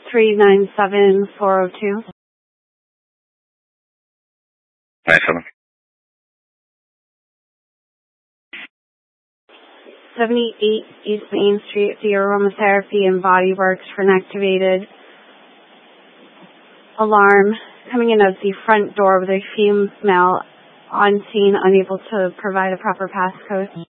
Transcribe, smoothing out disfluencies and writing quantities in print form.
397-402. 97. 78 East Main Street for your aromatherapy and body works for an activated alarm coming in at the front door with a female on scene, unable to provide a proper passcode.